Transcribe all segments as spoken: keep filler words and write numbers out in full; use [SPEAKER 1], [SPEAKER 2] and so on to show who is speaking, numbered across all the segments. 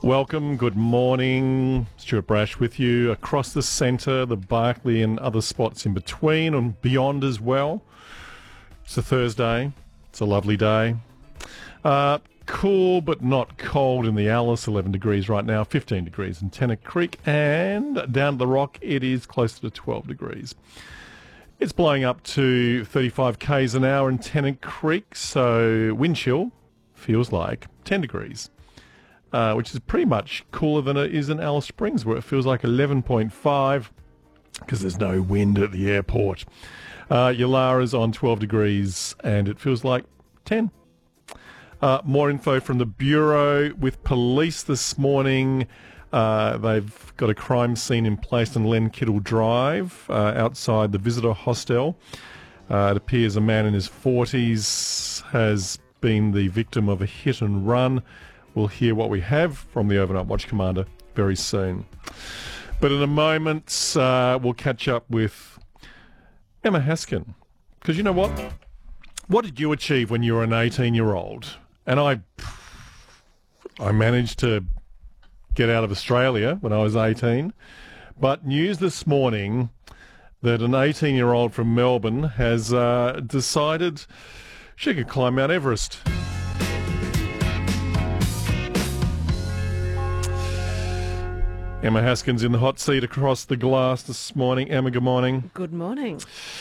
[SPEAKER 1] Welcome, good morning. Stuart Brash with you across the centre, the Barclay and other spots in between and beyond as well. It's a Thursday. It's a lovely day. Uh, cool but not cold in the Alice, eleven degrees right now, fifteen degrees in Tennant Creek, and down at the Rock it is closer to twelve degrees. It's blowing up to thirty-five kays an hour in Tennant Creek, so wind chill feels like ten degrees. Uh, which is pretty much cooler than it is in Alice Springs, where it feels like eleven point five because there's no wind at the airport. Uh, Yalara's on twelve degrees and it feels like ten. Uh, more info from the Bureau with police this morning. Uh, they've got a crime scene in place on Len Kittle Drive uh, outside the visitor hostel. Uh, it appears a man in his forties has been the victim of a hit and run. We'll hear what we have from the Overnight Watch Commander very soon. But in a moment, uh, we'll catch up with Emma Haskin. Because you know what? What did you achieve when you were an eighteen-year-old? And I, I managed to get out of Australia when I was eighteen. But news this morning that an eighteen-year-old from Melbourne has uh, decided she could climb Mount Everest. Emma Haskin's in the hot seat across the glass this morning. Emma, good morning.
[SPEAKER 2] Good morning.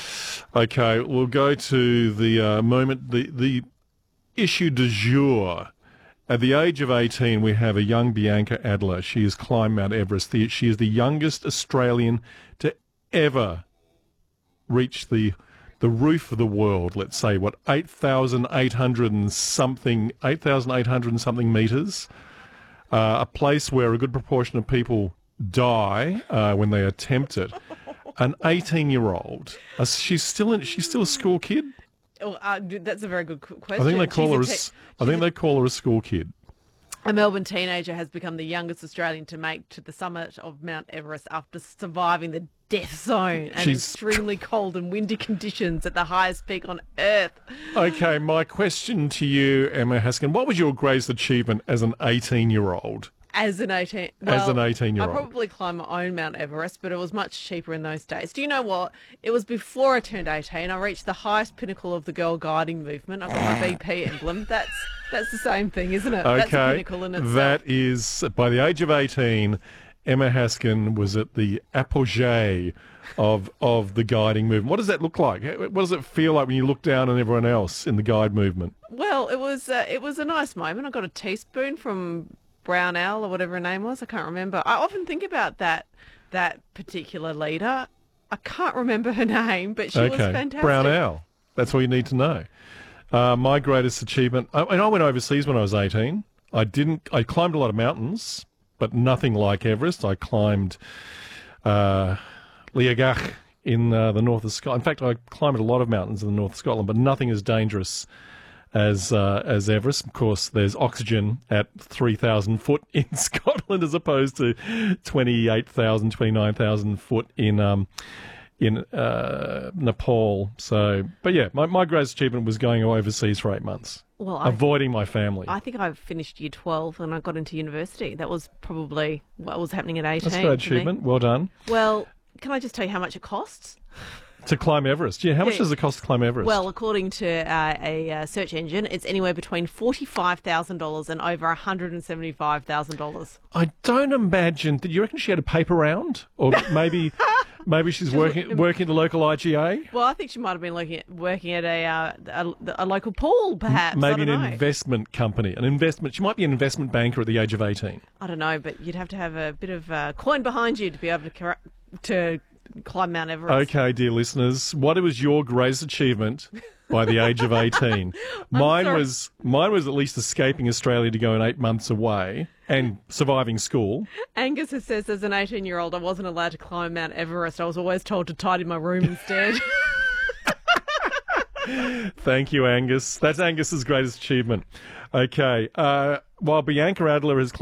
[SPEAKER 1] Okay, we'll go to the uh, moment, the, the issue du jour. At the age of eighteen, we have a young Bianca Adler. She has climbed Mount Everest. The, she is the youngest Australian to ever reach the the roof of the world. Let's say, what, eight thousand eight hundred and something, eight thousand eight hundred and something metres. Uh, a place where a good proportion of people die uh, when they attempt it. An eighteen-year-old, uh, she's still in, she's still a school kid.
[SPEAKER 2] Oh, uh, that's a very good question.
[SPEAKER 1] I think they call
[SPEAKER 2] she's
[SPEAKER 1] her. A,
[SPEAKER 2] te-
[SPEAKER 1] I think they call her a school kid.
[SPEAKER 2] A Melbourne teenager has become the youngest Australian to make to the summit of Mount Everest after surviving the death zone and
[SPEAKER 1] She's...
[SPEAKER 2] extremely cold and windy conditions at the highest peak on Earth.
[SPEAKER 1] Okay, my question to you, Emma Haskin, what was your greatest achievement as an eighteen-year-old?
[SPEAKER 2] As an eighteen, well,
[SPEAKER 1] as an eighteen-year-old,
[SPEAKER 2] I probably climbed my own Mount Everest, but it was much cheaper in those days. Do you know what? It was before I turned eighteen. I reached the highest pinnacle of the Girl Guiding movement. I got my V P emblem. That's that's the same thing, isn't it?
[SPEAKER 1] Okay,
[SPEAKER 2] that's a pinnacle in itself.
[SPEAKER 1] That is, by the age of eighteen, Emma Haskin was at the apogee of of the guiding movement. What does that look like? What does it feel like when you look down on everyone else in the guide movement?
[SPEAKER 2] Well, it was uh, it was a nice moment. I got a teaspoon from Brown Owl or whatever her name was. I can't remember. I often think about that that particular leader. I can't remember her name, but she
[SPEAKER 1] okay.
[SPEAKER 2] was fantastic.
[SPEAKER 1] Brown Owl. That's all you need to know. Uh, my greatest achievement, I, and I went overseas when I was eighteen. I didn't. I climbed a lot of mountains, but nothing like Everest. I climbed uh, Liagach in uh, the north of Scotland. In fact, I climbed a lot of mountains in the north of Scotland, but nothing as dangerous as uh, as Everest. Of course, there's oxygen at three thousand foot in Scotland as opposed to twenty-eight thousand, twenty-nine thousand foot in um, in uh, Nepal. So, but yeah, my, my greatest achievement was going overseas for eight months,
[SPEAKER 2] well, I,
[SPEAKER 1] avoiding my family.
[SPEAKER 2] I think I finished year twelve and I got into university. That was probably what was happening at eighteen.
[SPEAKER 1] That's a great achievement. Well done.
[SPEAKER 2] Well, can I just tell you how much it costs?
[SPEAKER 1] To climb Everest. Yeah, how much yeah. does it cost to climb Everest?
[SPEAKER 2] Well, according to uh, a uh, search engine, it's anywhere between forty-five thousand dollars and over one hundred seventy-five thousand dollars.
[SPEAKER 1] I don't imagine... Did you reckon she had a paper round? Or maybe maybe she's working working at the local I G A?
[SPEAKER 2] Well, I think she might have been looking at, working at a, uh, a, a local pool, perhaps.
[SPEAKER 1] Maybe
[SPEAKER 2] an
[SPEAKER 1] know.
[SPEAKER 2] investment
[SPEAKER 1] company. An investment. She might be an investment banker at the age of eighteen.
[SPEAKER 2] I don't know, but you'd have to have a bit of uh, coin behind you to be able to... to climb Mount Everest.
[SPEAKER 1] Okay, dear listeners, what was your greatest achievement by the age of eighteen? mine
[SPEAKER 2] sorry.
[SPEAKER 1] was mine was at least escaping Australia to go in eight months away and surviving school.
[SPEAKER 2] Angus says, as an eighteen-year-old, I wasn't allowed to climb Mount Everest. I was always told to tidy my room instead.
[SPEAKER 1] Thank you, Angus. That's Angus's greatest achievement. Okay, uh, while Bianca Adler has